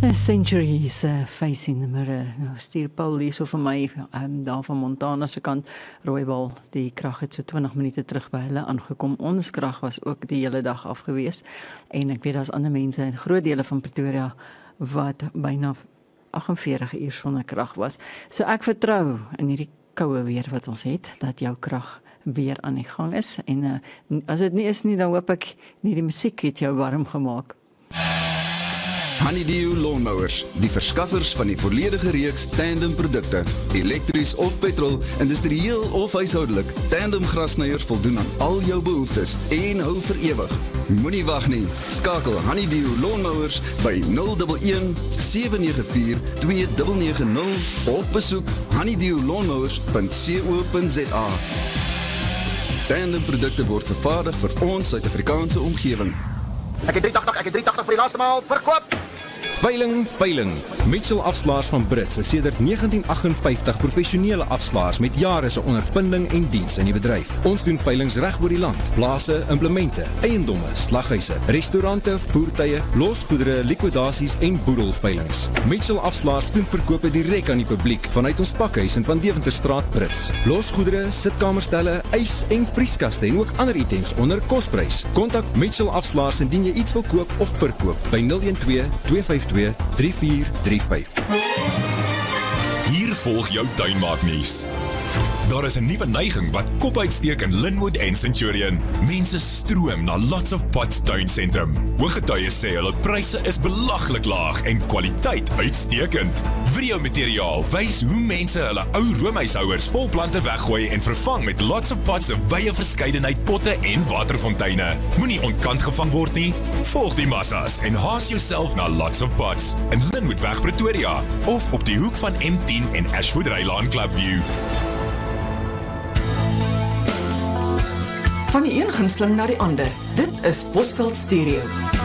Centuries face in the mirror. Nou, stuur Paul hier so vir my, daar van Montana se kant, Rooiwal, die krag het so 20 minute terug by hulle aangekom. Ons krag was ook die hele dag afgewees. En ek weet daar's ander mense in groot dele van Pretoria wat byna 48 uur sonder krag was. So ek vertrou in hierdie koue weer wat ons het, dat jou krag weer aan die gang is. En as dit nie is nie, dan hoop ek nie die musiek het jou warm gemaak. Honeydew Lawnmowers, die verskaffers van die volledige reeks Tandem produkte. Elektries of petrol, industrieel of huishoudelik, Tandem grasnyers voldoen aan al jou behoeftes en hou vir ewig. Moenie wag nie, skakel Honeydew Lawnmowers by 011 794 2990 of besoek honeydewlawnmowers.co.za. Tandem produkte word vervaardig vir ons Suid-Afrikaanse omgewing. Ek het 380 vir die laaste maal verkoop. Veiling. Mitchell Afslaers van Brits is sedert 1958 professionele afslaers met jare se ondervinding en diens in die bedryf. Ons doen veilings reg oor die land. Plase, implemente, eiendomme, slaghuise, restaurante, voertuie, losgoedere, likwidasies en boedelveilings. Mitchell Afslaers doen verkope direk aan die publiek vanuit ons pakhuis in Van Deventerstraat Brits. Losgoedere, sitkamerstelle, ys en vrieskaste en ook ander items onder kosprys. Kontak Mitchell Afslaers indien jy iets wil koop of verkoop by 012 252 3435. Hier volg jou tuinmaaknuus. Daar is 'n nuwe neiging wat kop uitsteek in Linwood en Centurion. Mense stroom na Lots of Pots tuinsentrum. Ooggetuies sê hulle pryse is belaglik laag en kwaliteit uitstekend. Videomateriaal wys hoe mense hulle ou roomhuishouers vol plante weggooi en vervang met Lots of Pots se wye verskeidenheid potte en waterfonteine. Moenie ontkant gevang word nie. Volg die massas en haas jouself na Lots of Pots in Linwoodweg Pretoria of op die hoek van M10 en Ashwood Rylaan Clubview. Van die een gunsteling na die ander. Dit is Bosveld Stereo.